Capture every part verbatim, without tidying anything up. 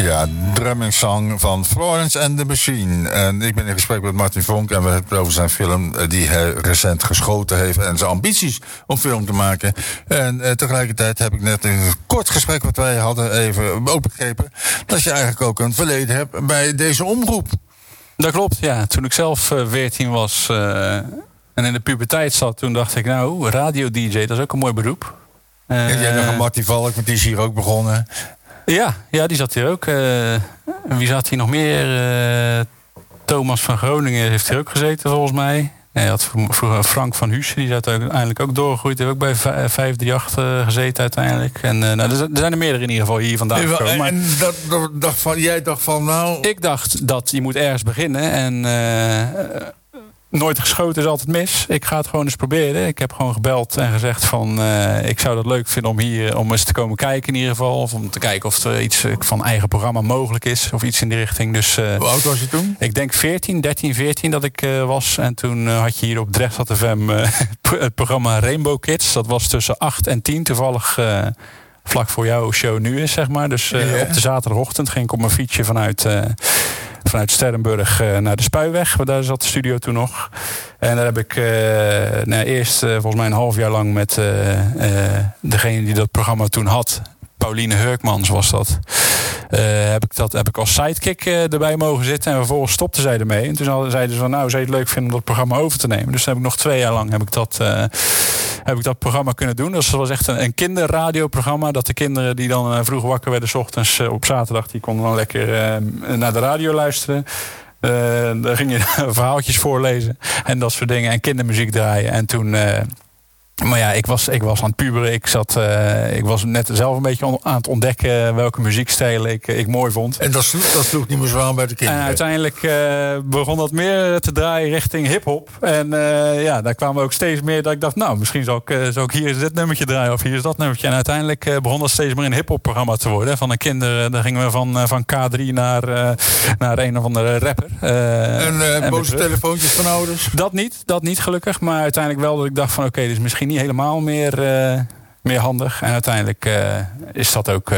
Ja, Drumming Song van Florence and the Machine. En ik ben in gesprek met Martin Vonk en we hebben het over zijn film die hij recent geschoten heeft en zijn ambities om film te maken. En eh, tegelijkertijd heb ik net in een kort gesprek wat wij hadden even opengegrepen dat je eigenlijk ook een verleden hebt bij deze omroep. Dat klopt, ja. Toen ik zelf veertien uh, was uh, en in de puberteit zat, toen dacht ik, nou, radio-D J, dat is ook een mooi beroep. Uh, en jij nog een Martin Valk, want die is hier ook begonnen. Ja, ja, die zat hier ook. Uh, wie zat hier nog meer? Uh, Thomas van Groningen heeft hier ook gezeten, volgens mij. Ja, je had vroeger Frank van Hussen, die zat uiteindelijk ook doorgegroeid. Die heeft ook bij vijf drie acht uh, gezeten uiteindelijk. En uh, nou, er zijn er meerdere in ieder geval hier vandaag gekomen. Maar en dat, dat, dacht van, jij dacht van nou... Ik dacht dat je moet ergens beginnen. En uh, nooit geschoten is altijd mis. Ik ga het gewoon eens proberen. Ik heb gewoon gebeld en gezegd van... Uh, ik zou dat leuk vinden om hier om eens te komen kijken in ieder geval. Of om te kijken of er iets van eigen programma mogelijk is. Of iets in die richting. Dus, uh, hoe oud was je toen? Ik denk veertien, dertien, veertien dat ik uh, was. En toen uh, had je hier op Drechtstad F M uh, het programma Rainbow Kids. Dat was tussen acht en tien. Toevallig... Uh, vlak voor jouw show nu is, zeg maar. Dus uh, yeah. op de zaterdagochtend ging ik op mijn fietsje vanuit... Uh, vanuit Sterrenburg uh, naar de Spuiweg. Daar zat de studio toen nog. En daar heb ik uh, nou, eerst uh, volgens mij een half jaar lang met uh, uh, degene die dat programma toen had... Pauline Hurkmans was dat. Uh, heb, ik dat heb ik als sidekick uh, erbij mogen zitten. En vervolgens stopte zij ermee. En toen zeiden ze van, nou, zou je het leuk vinden om dat programma over te nemen? Dus dan heb ik nog twee jaar lang heb ik dat, uh, heb ik dat programma kunnen doen. Dus dat was echt een, een kinderradioprogramma. Dat de kinderen die dan uh, vroeg wakker werden 's ochtends uh, op zaterdag... die konden dan lekker uh, naar de radio luisteren. Uh, daar ging je verhaaltjes voorlezen. En dat soort dingen. En kindermuziek draaien. En toen... Uh, Maar ja, ik was, ik was aan het puberen. Ik, zat, uh, ik was net zelf een beetje aan het ontdekken welke muziekstijlen ik, ik mooi vond. En dat sloeg, dat sloeg niet meer zo aan bij de kinderen? En uiteindelijk uh, begon dat meer te draaien richting hiphop. En uh, ja, daar kwamen ook steeds meer dat ik dacht... nou, misschien zal ik, uh, zal ik hier eens dit nummertje draaien of hier is dat nummertje. En uiteindelijk uh, begon dat steeds meer een hiphop programma te worden. Van een kinder, uh, daar gingen we van, uh, van K drie naar, uh, naar een of andere rapper. Uh, en uh, en boze telefoontjes van ouders? Dat niet, dat niet gelukkig. Maar uiteindelijk wel dat ik dacht van oké, okay, dit is misschien niet helemaal meer, uh, meer handig. En uiteindelijk uh, is dat ook... Uh,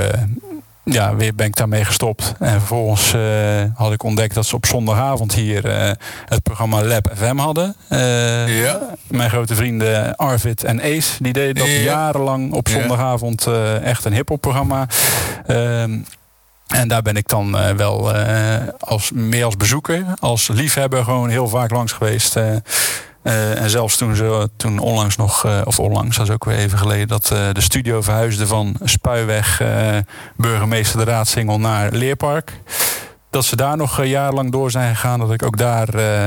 ja, weer ben ik daarmee gestopt. En vervolgens uh, had ik ontdekt dat ze op zondagavond hier uh, het programma Lab F M hadden. Uh, ja. Mijn grote vrienden Arvid en Ace, die deden dat ja. jarenlang op zondagavond uh, echt een hiphop programma. Uh, En daar ben ik dan uh, wel uh, als, meer als bezoeker, als liefhebber gewoon heel vaak langs geweest. Uh, Uh, en zelfs toen ze toen onlangs nog, uh, of onlangs, dat is ook weer even geleden, dat uh, de studio verhuisde van Spuiweg, uh, burgemeester de Raadsingel naar Leerpark. Dat ze daar nog uh, jarenlang door zijn gegaan. Dat ik ook daar, uh,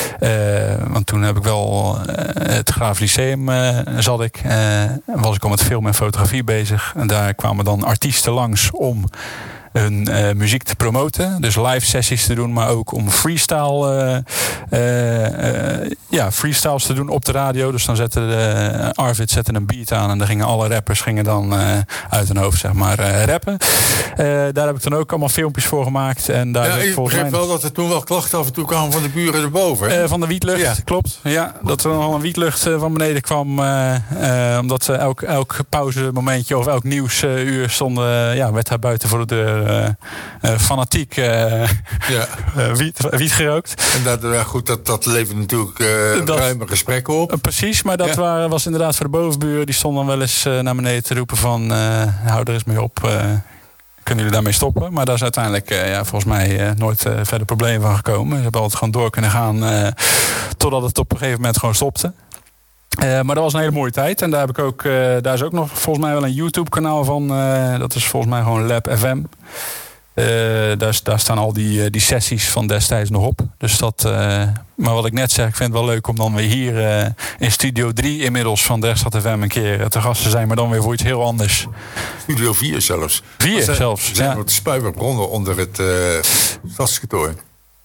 uh, want toen heb ik wel uh, het Graaf Lyceum uh, zat ik. Uh, was ik al met film en fotografie bezig. En daar kwamen dan artiesten langs om hun uh, muziek te promoten. Dus live sessies te doen, maar ook om freestyle uh, uh, uh, ja, freestyles te doen op de radio. Dus dan zette de, uh, Arvid zette een beat aan en dan gingen alle rappers gingen dan uh, uit hun hoofd zeg maar uh, rappen. Uh, daar heb ik dan ook allemaal filmpjes voor gemaakt. En daar ja, ik begreep wel dat er toen wel klachten af en toe kwamen van de buren erboven. Uh, van de wietlucht, ja. Klopt. Ja, dat er al een wietlucht uh, van beneden kwam. Uh, uh, omdat uh, elk, elk pauzemomentje of elk nieuwsuur stond, uh, ja, werd daar buiten voor de deur Uh, uh, fanatiek uh, ja. uh, wiet, wiet gerookt. En dat, uh, goed, dat, dat levert natuurlijk uh, dat, ruime gesprekken op. Uh, precies, maar dat ja. waren, was inderdaad voor de bovenburen. Die stonden dan wel eens uh, naar beneden te roepen van uh, hou er eens mee op. Uh, kunnen jullie daarmee stoppen? Maar daar is uiteindelijk uh, ja, volgens mij uh, nooit uh, verder problemen van gekomen. Ze hebben altijd gewoon door kunnen gaan uh, totdat het op een gegeven moment gewoon stopte. Uh, maar dat was een hele mooie tijd. En daar heb ik ook, uh, daar is ook nog volgens mij wel een YouTube kanaal van. Uh, dat is volgens mij gewoon Lab F M. Uh, daar, daar staan al die, die sessies van destijds nog op. Dus dat, uh, maar wat ik net zeg, ik vind het wel leuk om dan weer hier uh, in Studio drie inmiddels van Drechtstad F M een keer te gast te zijn. Maar dan weer voor iets heel anders. Studio vier zelfs. vier zijn, zelfs. We zijn ja. wat spuiverbronnen onder het uh, stadskantoor.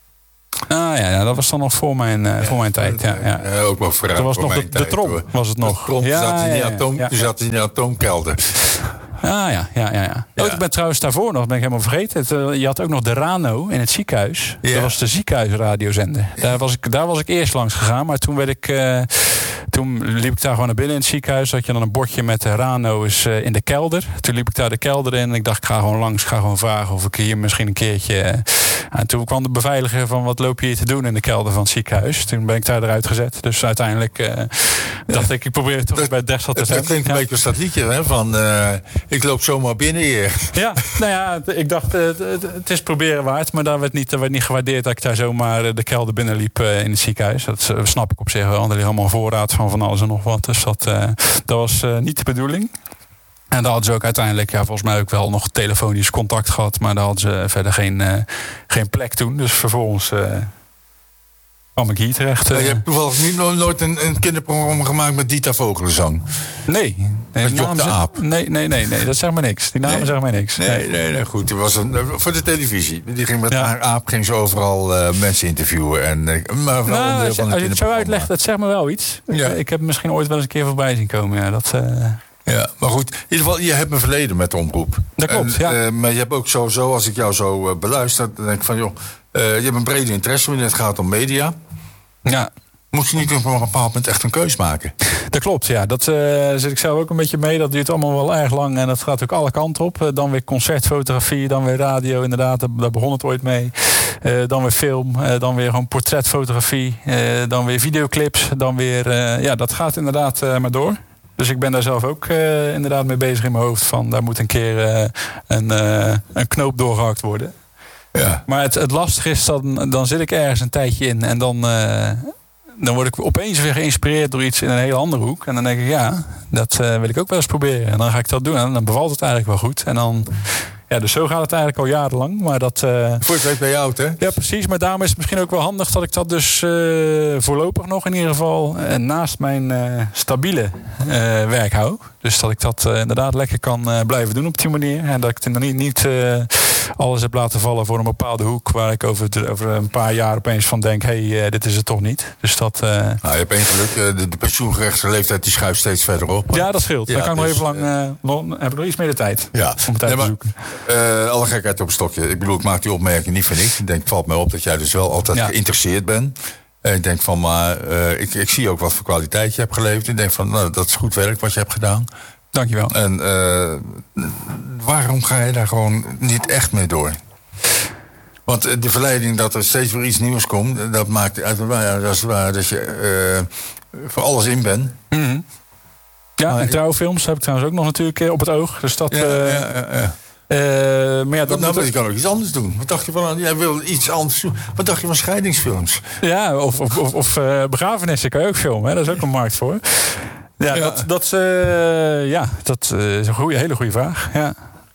Ah ja, ja, dat was dan nog voor mijn, uh, ja, voor mijn tijd. Ja, ja. Ja, ook wel vooruit. Toen was voor nog mijn de, tijd, de trom, hoor. was het nog. De trom, ja, zat in die ja, atoom, ja, ja. zat in de atoomkelder. Ah ja, ja, ja. ja. Ja. Oh, ik ben trouwens daarvoor nog, ben ik helemaal vergeten. Het, uh, je had ook nog de Rano in het ziekenhuis. Ja. Dat was de ziekenhuisradiozender. Daar was ik, daar was ik eerst langs gegaan, maar toen werd ik... Uh, toen liep ik daar gewoon naar binnen in het ziekenhuis. Had je dan een bordje met de Rano is uh, in de kelder. Toen liep ik daar de kelder in en ik dacht, ik ga gewoon langs. Ik ga gewoon vragen of ik hier misschien een keertje... Uh, en toen kwam de beveiliger van, wat loop je hier te doen in de kelder van het ziekenhuis? Toen ben ik daar eruit gezet. Dus uiteindelijk uh, dacht ik, ik probeer het toch dat, bij Dressel te zijn. Dat klinkt een ja. beetje als dat liedje, hè? Van, uh, ik loop zomaar binnen hier. Ja, nou ja, ik dacht, uh, het, het is proberen waard. Maar daar werd niet, werd niet gewaardeerd dat ik daar zomaar de kelder binnenliep uh, in het ziekenhuis. Dat uh, snap ik op zich wel. Er ligt allemaal voorraad van van alles en nog wat. Dus dat, uh, dat was uh, niet de bedoeling. En daar hadden ze ook uiteindelijk, ja, volgens mij ook wel nog telefonisch contact gehad. Maar daar hadden ze verder geen, uh, geen plek toen. Dus vervolgens uh, kwam ik hier terecht. Uh. Ja, je hebt toevallig niet, nooit een, een kinderprogramma gemaakt met Dita Vogelenzang? Nee. nee met Job de Aap? Nee, nee, nee, nee, dat zegt me niks. Die namen nee. zeggen mij niks. Nee, nee, nee, nee goed. Het was een, voor de televisie. Die ging met ja. haar aap ging ze overal uh, mensen interviewen. En, maar nou, als, als je het zo uitlegt, dat zegt me wel iets. Ja. Ik, ik heb misschien ooit wel eens een keer voorbij zien komen. Ja, dat... Uh... Ja, maar goed, in ieder geval, je hebt een verleden met de omroep. Dat klopt, en, ja. Uh, maar je hebt ook sowieso, als ik jou zo uh, beluister, dan denk ik van, joh, uh, je hebt een brede interesse wanneer het gaat om media. Ja. Moet je niet op een bepaald moment echt een keus maken? Dat klopt, ja. Dat uh, zit ik zelf ook een beetje mee. Dat duurt allemaal wel erg lang en dat gaat ook alle kanten op. Uh, dan weer concertfotografie, dan weer radio, inderdaad. Daar begon het ooit mee. Uh, dan weer film, uh, dan weer gewoon portretfotografie. Uh, dan weer videoclips, dan weer... Uh, ja, dat gaat inderdaad uh, maar door. Dus ik ben daar zelf ook uh, inderdaad mee bezig in mijn hoofd. Van, daar moet een keer uh, een, uh, een knoop doorgehakt worden. Ja. Maar het, het lastige is, dan, dan zit ik ergens een tijdje in. En dan, uh, dan word ik opeens weer geïnspireerd door iets in een hele andere hoek. En dan denk ik, ja, dat uh, wil ik ook wel eens proberen. En dan ga ik dat doen. En dan bevalt het eigenlijk wel goed. En dan... Ja, dus zo gaat het eigenlijk al jarenlang. Maar dat, uh... voor je weet ben je oud, hè? Ja, precies. Maar daarom is het misschien ook wel handig dat ik dat dus uh, voorlopig nog in ieder geval uh, naast mijn uh, stabiele uh, werk hou. Dus dat ik dat uh, inderdaad lekker kan uh, blijven doen op die manier. En dat ik het niet, niet uh, alles heb laten vallen voor een bepaalde hoek waar ik over, de, over een paar jaar opeens van denk, hé, hey, uh, dit is het toch niet. Dus dat... Uh... Nou, je hebt één geluk. De, de pensioengerechte leeftijd die schuift steeds verder op. Ja, dat scheelt. Ja, dan kan ik dus, nog even lang... Uh, nog, heb ik nog iets meer de tijd ja. om het uit nee, te zoeken. Uh, alle gekheid op een stokje. Ik bedoel, ik maak die opmerking niet voor niks. Ik denk, het valt mij op dat jij dus wel altijd ja. geïnteresseerd bent. En ik denk van, maar uh, ik, ik zie ook wat voor kwaliteit je hebt geleverd. Ik denk van, nou, dat is goed werk wat je hebt gedaan. Dankjewel. En uh, waarom ga je daar gewoon niet echt mee door? Want de verleiding dat er steeds weer iets nieuws komt, dat maakt uiteraard als het ware dat je uh, voor alles in bent. Mm-hmm. Ja, maar en trouwfilms heb ik trouwens ook nog natuurlijk op het oog. Dus dat... Ja, uh, ja, ja, ja. Uh, maar ja, dat nou, moet... je kan ook iets anders doen. Wat dacht je van? Jij wil iets anders doen. Wat dacht je van scheidingsfilms? Ja, of, of, of, of uh, begrafenissen kan je ook filmen. Hè? Daar is ook een markt voor. Ja, ja. dat, dat, uh, ja, dat uh, is een goeie, hele goede vraag. Ja.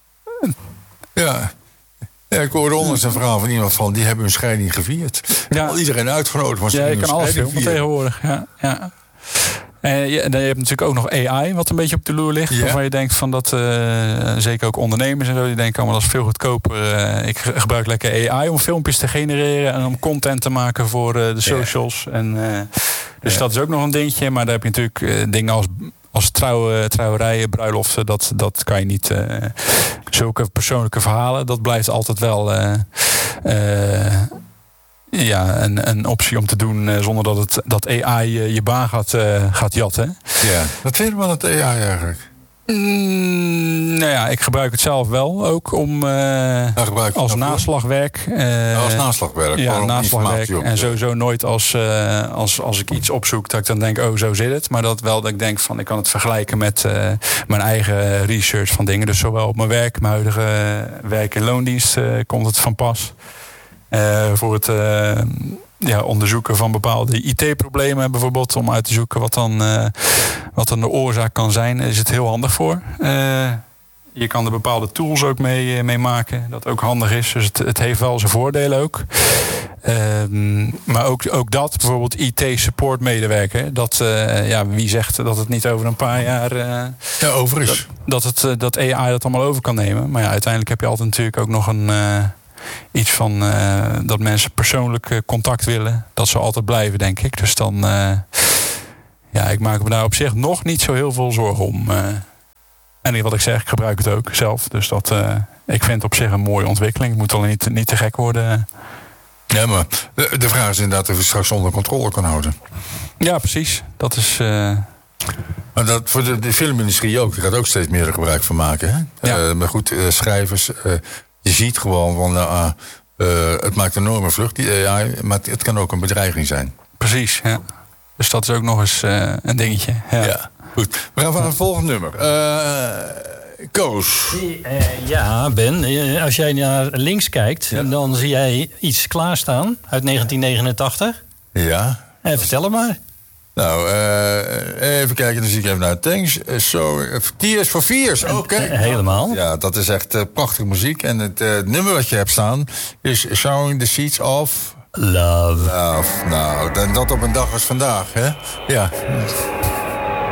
Ja. Ja, ik hoorde onlangs een verhaal van iemand van die hebben hun scheiding gevierd. Ja. Al iedereen uitgenodigd was. Ja, je kan alles filmen tegenwoordig. Ja, ja. En je, en dan heb je natuurlijk ook nog A I, wat een beetje op de loer ligt. Ja. Waarvan je denkt van dat, uh, zeker ook ondernemers en zo, die denken allemaal dat is veel goedkoper. Uh, ik gebruik lekker A I om filmpjes te genereren en om content te maken voor uh, de socials. Ja. En, uh, dus ja. dat is ook nog een dingetje. Maar daar heb je natuurlijk uh, dingen als, als trouw, trouwerijen, bruiloften. Dat, dat kan je niet. Uh, zulke persoonlijke verhalen, dat blijft altijd wel... Uh, uh, Ja, een, een optie om te doen uh, zonder dat, het, dat A I uh, je baan gaat, uh, gaat jatten. Ja, wat vind je van het A I eigenlijk? Mm, nou ja, ik gebruik het zelf wel ook om uh, nou, als naslagwerk. Uh, nou, als naslagwerk? Ja, naslagwerk. En sowieso nooit als, uh, als, als ik iets opzoek dat ik dan denk, oh, zo zit het. Maar dat wel dat ik denk van, ik kan het vergelijken met uh, mijn eigen research van dingen. Dus zowel op mijn werk, mijn huidige werk in loondienst uh, komt het van pas. Uh, voor het uh, ja, onderzoeken van bepaalde I T-problemen bijvoorbeeld. Om uit te zoeken wat dan, uh, wat dan de oorzaak kan zijn. Is het heel handig voor. Uh, je kan er bepaalde tools ook mee, mee maken. Dat ook handig is. Dus het, het heeft wel zijn voordelen ook. Uh, maar ook, ook dat, bijvoorbeeld I T-support medewerker. Dat, uh, ja, wie zegt dat het niet over een paar jaar... Uh, ja, over is. Dat, dat, het, dat A I dat allemaal over kan nemen. Maar ja, uiteindelijk heb je altijd natuurlijk ook nog een... Uh, Iets van uh, dat mensen persoonlijk uh, contact willen. Dat zal altijd blijven, denk ik. Dus dan... Uh, ja, ik maak me daar op zich nog niet zo heel veel zorgen om. Uh. En wat ik zeg, ik gebruik het ook zelf. Dus dat, uh, ik vind het op zich een mooie ontwikkeling. Het moet alleen niet, niet te gek worden. Ja, maar de, de vraag is inderdaad of je straks onder controle kan houden. Ja, precies. Dat is... Uh... Maar dat voor de, de filmindustrie ook. Die gaat ook steeds meer gebruik van maken. Hè? Ja. Uh, maar goed, uh, schrijvers... Uh, je ziet gewoon van... Uh, uh, het maakt een enorme vlucht, die A I. Maar het kan ook een bedreiging zijn. Precies, ja. Dus dat is ook nog eens uh, een dingetje. Ja. ja, goed. We gaan van het volgende nummer. Uh, Koos. Uh, ja, Ben. Uh, als jij naar links kijkt... Ja. dan zie jij iets klaarstaan uit negentien negenentachtig. Ja. Uh, vertel het maar. Nou, uh, even kijken, dan zie ik even naar Thanks. Uh, so, uh, Tears for Fears, oké. Okay. Uh, helemaal. Ja, dat is echt uh, prachtige muziek. En het uh, nummer wat je hebt staan is Sowing the Seeds of... Love. Love. Nou, dat op een dag als vandaag, hè? Ja.